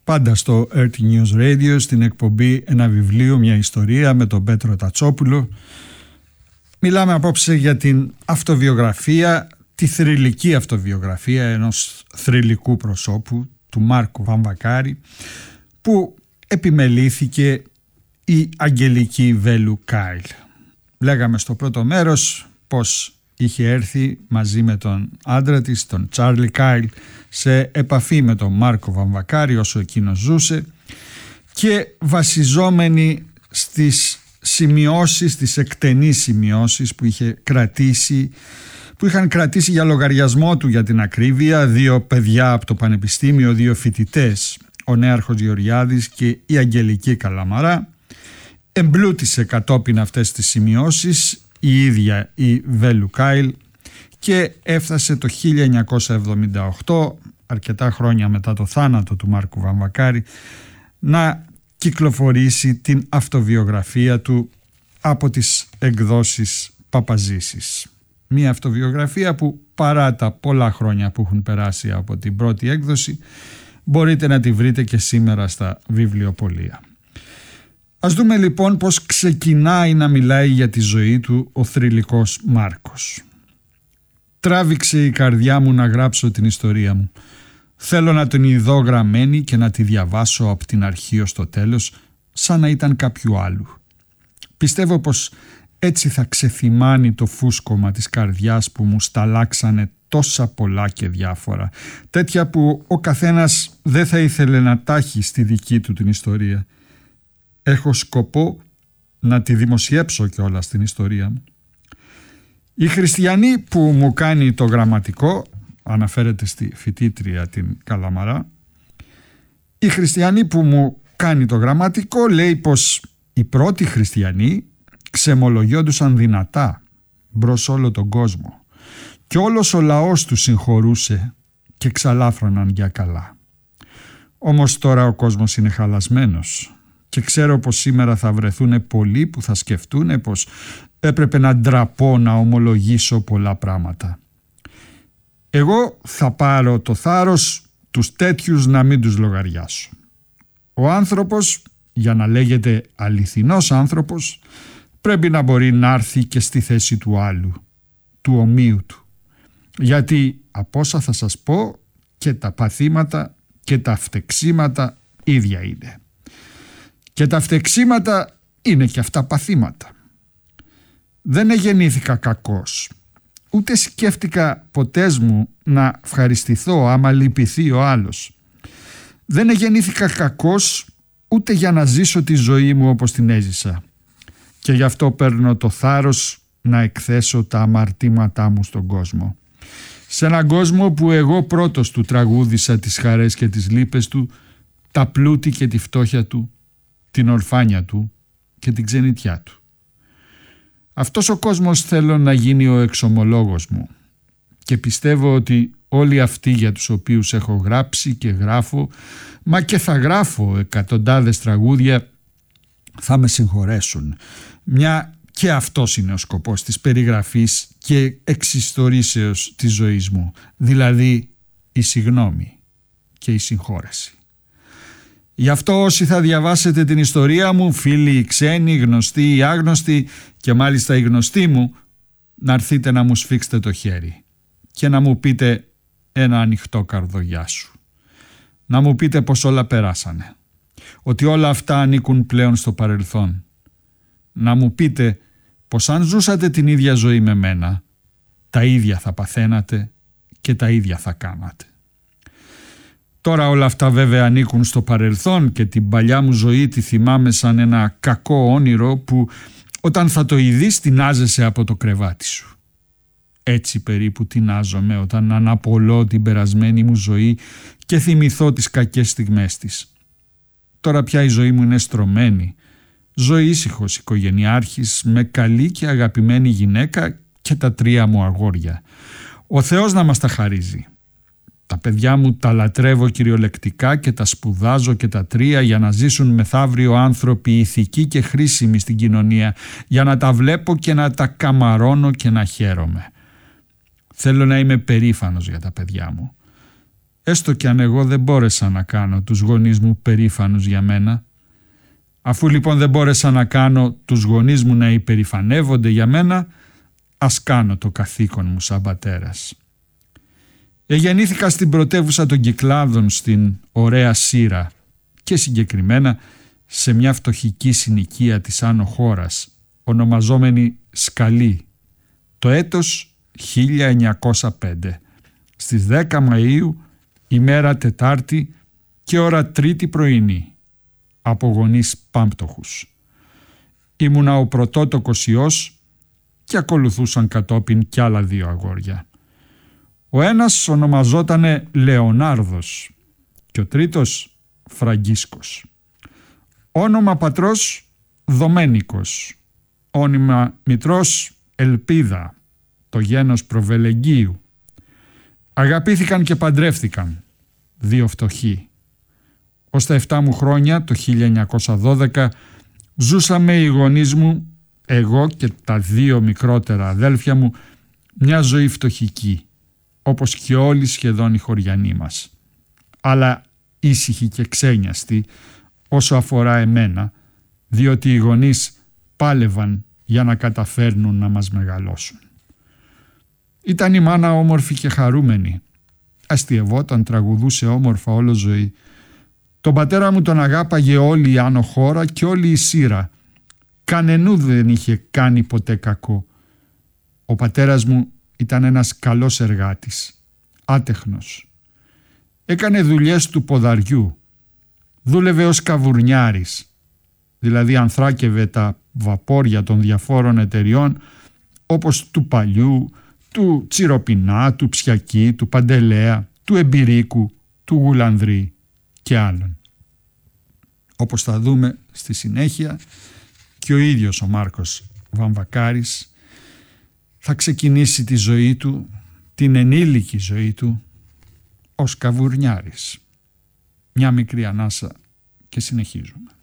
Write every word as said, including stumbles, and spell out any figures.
πάντα στο Earth News Radio, στην εκπομπή «Ένα βιβλίο, μια ιστορία» με τον Πέτρο Τατσόπουλο. Μιλάμε απόψε για την αυτοβιογραφία, τη θρυλική αυτοβιογραφία ενός θρυλικού προσώπου, του Μάρκου Βαμβακάρη, που επιμελήθηκε η Αγγελική Βέλου Κάιλ. Λέγαμε στο πρώτο μέρος πως είχε έρθει μαζί με τον άντρα της, τον Τσάρλι Κάιλ, σε επαφή με τον Μάρκο Βαμβακάρη όσο εκείνος ζούσε, και βασιζόμενοι στις σημειώσεις, τις εκτενείς σημειώσεις που είχε κρατήσει, που είχαν κρατήσει για λογαριασμό του, για την ακρίβεια, δύο παιδιά από το Πανεπιστήμιο, δύο φοιτητές, ο Νέαρχος Γεωργιάδης και η Αγγελική Καλαμαρά. Εμπλούτησε κατόπιν αυτές τις σημειώσεις η ίδια η Βέλου Κάιλ και έφτασε το χίλια εννιακόσια εβδομήντα οκτώ, αρκετά χρόνια μετά το θάνατο του Μάρκου Βαμβακάρη, να κυκλοφορήσει την αυτοβιογραφία του από τις εκδόσεις Παπαζήσης. Μία αυτοβιογραφία που, παρά τα πολλά χρόνια που έχουν περάσει από την πρώτη έκδοση, μπορείτε να τη βρείτε και σήμερα στα βιβλιοπωλεία. Ας δούμε λοιπόν πως ξεκινάει να μιλάει για τη ζωή του ο θρυλικός Μάρκος. «Τράβηξε η καρδιά μου να γράψω την ιστορία μου. Θέλω να την ειδώ γραμμένη και να τη διαβάσω από την αρχή ως το τέλος, σαν να ήταν κάποιου άλλου. Πιστεύω πως έτσι θα ξεθυμάνει το φούσκωμα της καρδιάς που μου σταλάξανε τόσα πολλά και διάφορα, τέτοια που ο καθένας δεν θα ήθελε να τάχει στη δική του την ιστορία. Έχω σκοπό να τη δημοσιεύσω κιόλας την ιστορία μου. Η χριστιανή που μου κάνει το γραμματικό», αναφέρεται στη φοιτήτρια την Καλαμαρά, «η χριστιανή που μου κάνει το γραμματικό λέει πως οι πρώτοι χριστιανοί ξεμολογιόντουσαν δυνατά μπρος όλο τον κόσμο και όλος ο λαός τους συγχωρούσε και ξαλάφρωναν για καλά. Όμως τώρα ο κόσμος είναι χαλασμένος και ξέρω πως σήμερα θα βρεθούν πολλοί που θα σκεφτούν πως έπρεπε να ντραπώ να ομολογήσω πολλά πράγματα. Εγώ θα πάρω το θάρρος τους τέτοιους να μην τους λογαριάσω. Ο άνθρωπος, για να λέγεται αληθινός άνθρωπος, πρέπει να μπορεί να έρθει και στη θέση του άλλου, του ομοίου του. Γιατί από όσα θα σας πω, και τα παθήματα και τα φτεξίματα ίδια είναι. Και τα φτεξίματα είναι και αυτά παθήματα. Δεν γεννήθηκα κακός, ούτε σκέφτηκα ποτέ μου να ευχαριστηθώ άμα λυπηθεί ο άλλος. Δεν γεννήθηκα κακός ούτε για να ζήσω τη ζωή μου όπως την έζησα. Και γι' αυτό παίρνω το θάρρος να εκθέσω τα αμαρτήματά μου στον κόσμο. Σε έναν κόσμο που εγώ πρώτος του τραγούδισα τις χαρές και τις λύπες του, τα πλούτη και τη φτώχεια του, την ορφάνια του και την ξενιτιά του. Αυτός ο κόσμος θέλω να γίνει ο εξομολόγος μου και πιστεύω ότι όλοι αυτοί για τους οποίους έχω γράψει και γράφω, μα και θα γράφω εκατοντάδες τραγούδια, θα με συγχωρέσουν, μια και αυτός είναι ο σκοπός της περιγραφής και εξιστορήσεως της ζωής μου, δηλαδή η συγνώμη και η συγχώρεση. Γι' αυτό όσοι θα διαβάσετε την ιστορία μου, φίλοι, ξένοι, γνωστοί ή άγνωστοι, και μάλιστα οι γνωστοί μου, να έρθετε να μου σφίξετε το χέρι και να μου πείτε ένα ανοιχτό καρδογιά σου. Να μου πείτε πως όλα περάσανε, ότι όλα αυτά ανήκουν πλέον στο παρελθόν. Να μου πείτε πως αν ζούσατε την ίδια ζωή με μένα, τα ίδια θα παθαίνατε και τα ίδια θα κάνατε. Τώρα όλα αυτά βέβαια ανήκουν στο παρελθόν και την παλιά μου ζωή τη θυμάμαι σαν ένα κακό όνειρο που όταν θα το ειδείς τεινάζεσαι από το κρεβάτι σου. Έτσι περίπου τεινάζομαι όταν αναπολώ την περασμένη μου ζωή και θυμηθώ τις κακές στιγμές της. Τώρα πια η ζωή μου είναι στρωμένη. Ζω ήσυχος οικογενειάρχης με καλή και αγαπημένη γυναίκα και τα τρία μου αγόρια. Ο Θεός να μας τα χαρίζει. Τα παιδιά μου τα λατρεύω κυριολεκτικά και τα σπουδάζω και τα τρία για να ζήσουν μεθαύριο άνθρωποι ηθικοί και χρήσιμοι στην κοινωνία, για να τα βλέπω και να τα καμαρώνω και να χαίρομαι. Θέλω να είμαι περήφανος για τα παιδιά μου. έστω κι αν εγώ δεν μπόρεσα να κάνω τους γονείς μου περήφανους για μένα. Αφού λοιπόν δεν μπόρεσα να κάνω τους γονείς μου να υπερηφανεύονται για μένα, ας κάνω το καθήκον μου σαν πατέρας. Εγεννήθηκα στην πρωτεύουσα των Κυκλάδων, στην ωραία Σύρα, και συγκεκριμένα σε μια φτωχική συνοικία της Άνω Χώρας, ονομαζόμενη Σκαλή, το έτος χίλια εννιακόσια πέντε, στις δέκα Μαΐου, ημέρα Τετάρτη και ώρα Τρίτη πρωινή, από γονείς πάμπτωχους. Ήμουνα ο πρωτότοκος ιός και ακολουθούσαν κατόπιν κι άλλα δύο αγόρια. Ο ένας ονομαζότανε Λεωνάρδος και ο τρίτος Φραγκίσκος. Όνομα πατρός Δομένικος, όνομα μητρός Ελπίδα, το γένος Προβελεγγίου. Αγαπήθηκαν και παντρεύτηκαν, δύο φτωχοί. Ως τα εφτά μου χρόνια, το χίλια εννιακόσια δώδεκα, ζούσαμε οι γονείς μου, εγώ και τα δύο μικρότερα αδέλφια μου, μια ζωή φτωχική, όπως και όλοι σχεδόν οι χωριανοί μας. Αλλά ήσυχη και ξένιαστη όσο αφορά εμένα, διότι οι γονείς πάλευαν για να καταφέρνουν να μας μεγαλώσουν. Ήταν η μάνα όμορφη και χαρούμενη. Αστιευόταν, τραγουδούσε όμορφα όλο ζωή. Τον πατέρα μου τον αγάπαγε όλη η Άνω Χώρα και όλη η Σύρα. Κανενού δεν είχε κάνει ποτέ κακό. Ο πατέρας μου ήταν ένας καλός εργάτης, άτεχνος. Έκανε δουλειές του ποδαριού. Δούλευε ως καβουρνιάρης, δηλαδή ανθράκευε τα βαπόρια των διαφόρων εταιριών, όπως του Παλιού, του Τσιροπινά, του Ψιακή, του Παντελέα, του Εμπειρίκου, του Γουλανδρή και άλλων. Όπως θα δούμε στη συνέχεια, και ο ίδιος ο Μάρκος Βαμβακάρης θα ξεκινήσει τη ζωή του, την ενήλικη ζωή του, ως καβουρνιάρης. Μια μικρή ανάσα και συνεχίζουμε.